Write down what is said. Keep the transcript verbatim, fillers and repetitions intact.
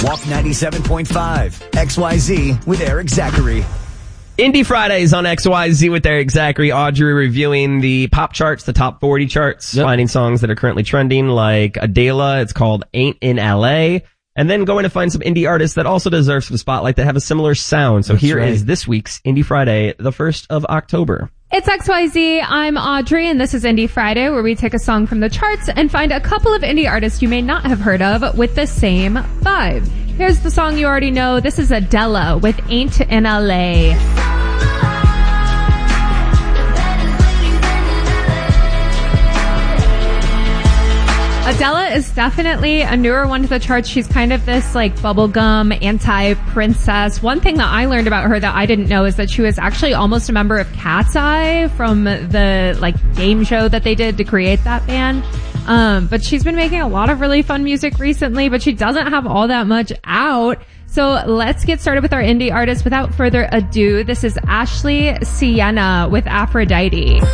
Walk ninety-seven point five. X Y Z with Eric Zachary. Indie Fridays on X Y Z with Eric Zachary. Audrey reviewing the pop charts, the top forty charts, yep. Finding songs that are currently trending like Adele. It's called Ain't in L A. And then going to find some indie artists that also deserve some spotlight that have a similar sound. So That's here right. is this week's Indie Friday, the first of October. It's X Y Z. I'm Audrey, and this is Indie Friday, where we take a song from the charts and find a couple of indie artists you may not have heard of with the same vibe. Here's the song you already know. This is Adele with Ain't in L A. Adele is definitely a newer one to the charts. She's kind of this like bubblegum anti-princess. One thing that I learned about her that I didn't know is that she was actually almost a member of Cat's Eye from the like game show that they did to create that band. Um, but she's been making a lot of really fun music recently, but she doesn't have all that much out. So let's get started with our indie artist. Without further ado, this is Ashley Sienna with Aphrodite.